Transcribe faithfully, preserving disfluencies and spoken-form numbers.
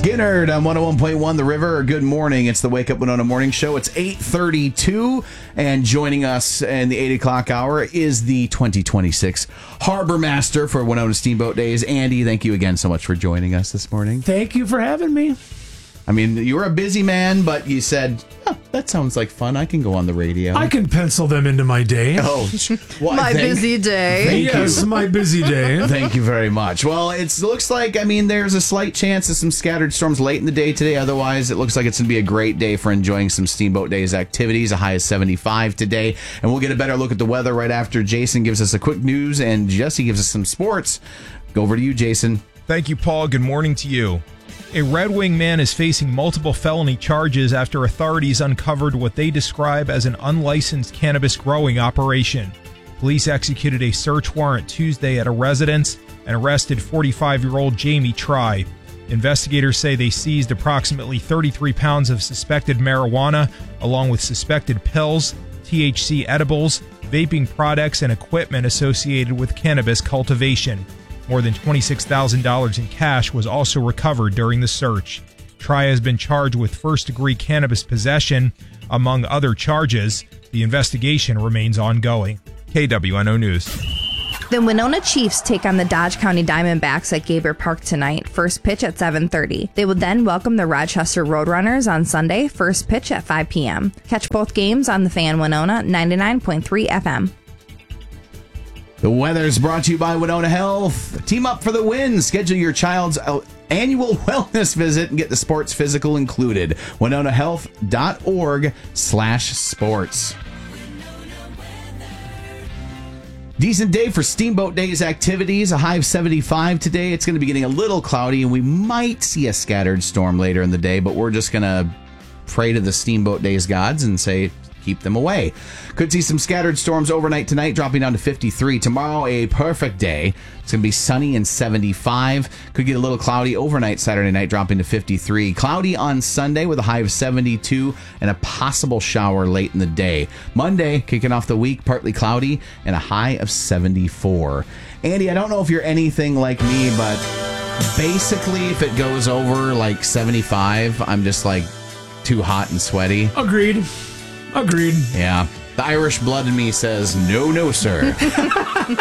Skinnerd on one oh one point one The River. Good morning. It's the Wake Up Winona Morning Show. It's eight thirty-two, and joining us in the eight o'clock hour is the twenty twenty-six Harbor Master for Winona Steamboat Days. Andy, thank you again so much for joining us this morning. Thank you for having me. I mean, you were a busy man, but you said, oh, that sounds like fun. I can go on the radio. I can pencil them into my day. Oh, well, my thank, busy day. Thank yes, you. my busy day. Thank you very much. Well, it looks like, I mean, there's a slight chance of some scattered storms late in the day today. Otherwise, it looks like it's going to be a great day for enjoying some Steamboat Days activities. A high of seventy-five today. And we'll get a better look at the weather right after Jason gives us a quick news and Jesse gives us some sports. Go over to you, Jason. Thank you, Paul. Good morning to you. A Red Wing man is facing multiple felony charges after authorities uncovered what they describe as an unlicensed cannabis growing operation. Police executed a search warrant Tuesday at a residence and arrested forty-five-year-old Jamie Try. Investigators say they seized approximately thirty-three pounds of suspected marijuana, along with suspected pills, T H C edibles, vaping products, and equipment associated with cannabis cultivation. More than twenty-six thousand dollars in cash was also recovered during the search. Try has been charged with first-degree cannabis possession, among other charges. The investigation remains ongoing. K W N O News. The Winona Chiefs take on the Dodge County Diamondbacks at Gaber Park tonight. First pitch at seven thirty. They will then welcome the Rochester Roadrunners on Sunday. First pitch at five p.m. Catch both games on the Fan Winona ninety-nine point three F M. The weather is brought to you by Winona Health. Team up for the win. Schedule your child's annual wellness visit and get the sports physical included. winona health dot org slash sports. Decent day for Steamboat Days activities. A high of seventy-five today. It's going to be getting a little cloudy, and we might see a scattered storm later in the day, but we're just going to pray to the Steamboat Days gods and say, keep them away. Could see some scattered storms overnight tonight, dropping down to fifty-three. Tomorrow, a perfect day. It's going to be sunny and seventy-five. Could get a little cloudy overnight Saturday night, dropping to fifty-three. Cloudy on Sunday with a high of seventy-two and a possible shower late in the day. Monday, kicking off the week, partly cloudy and a high of seventy-four. Andy, I don't know if you're anything like me, but basically if it goes over like seventy-five, I'm just like too hot and sweaty. Agreed. Agreed. Yeah. The Irish blood in me says, no, no, sir.